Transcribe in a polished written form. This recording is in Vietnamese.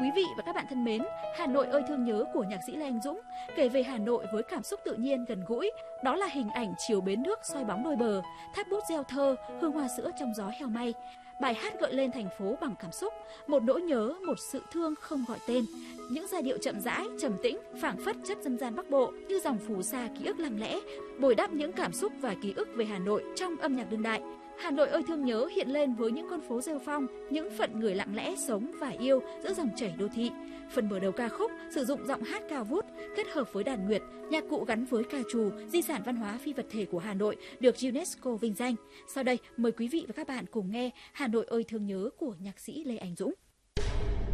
Quý vị và các bạn thân mến, Hà Nội ơi thương nhớ của nhạc sĩ Lê Anh Dũng kể về Hà Nội với cảm xúc tự nhiên gần gũi. Đó là hình ảnh chiều bến nước soi bóng đôi bờ, tháp bút reo thơ, hương hoa sữa trong gió heo may. Bài hát gợi lên thành phố bằng cảm xúc, một nỗi nhớ, một sự thương không gọi tên. Những giai điệu chậm rãi, trầm tĩnh, phảng phất chất dân gian Bắc Bộ như dòng phù sa ký ức lặng lẽ, bồi đắp những cảm xúc và ký ức về Hà Nội trong âm nhạc đương đại. Hà Nội ơi thương nhớ hiện lên với những con phố rêu phong, những phận người lặng lẽ sống và yêu giữa dòng chảy đô thị. Phần mở đầu ca khúc sử dụng giọng hát cao vút kết hợp với đàn nguyệt, nhạc cụ gắn với ca trù, di sản văn hóa phi vật thể của Hà Nội được UNESCO vinh danh. Sau đây mời quý vị và các bạn cùng nghe Hà Nội ơi thương nhớ của nhạc sĩ Lê Anh Dũng.